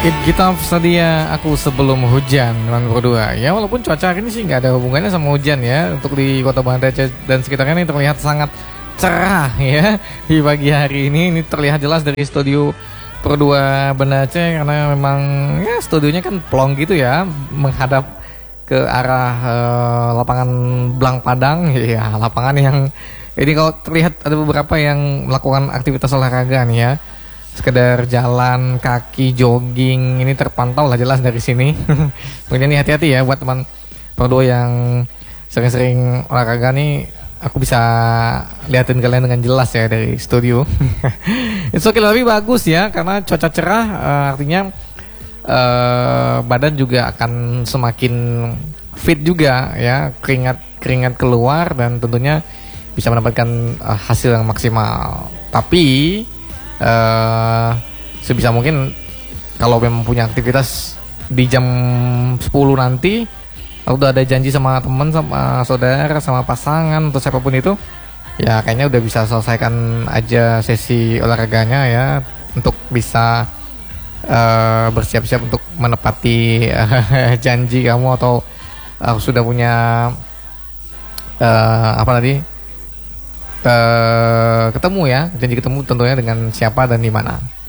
It Kita sedia aku sebelum hujan teman berdua. Ya walaupun cuaca hari ini sih nggak ada hubungannya sama hujan ya. Untuk di Kota Banda Aceh dan sekitarnya ini terlihat sangat cerah ya di pagi hari ini. Ini terlihat jelas dari studio Pro 2 Banda Aceh karena memang ya studionya kan plong gitu ya, menghadap ke arah lapangan Blang Padang ya, lapangan yang ini kalau terlihat ada beberapa yang melakukan aktivitas olahraga nih ya. Sekedar jalan kaki, jogging, ini terpantau lah jelas dari sini. Mungkin ini hati-hati ya buat teman Pro 2 yang sering-sering olahraga nih. Aku bisa liatin kalian dengan jelas ya dari studio. It's okay, lebih bagus ya karena cuaca cerah, artinya badan juga akan semakin fit juga ya, keringat keluar dan tentunya bisa mendapatkan hasil yang maksimal. Tapi sebisa mungkin kalau memang punya aktivitas di jam 10 nanti, kalau udah ada janji sama teman, sama saudara, sama pasangan atau siapapun itu, ya kayaknya udah bisa selesaikan aja sesi olahraganya ya, untuk bisa bersiap-siap untuk menepati janji kamu atau sudah punya apa tadi, ketemu ya, janji ketemu tentunya dengan siapa dan di mana.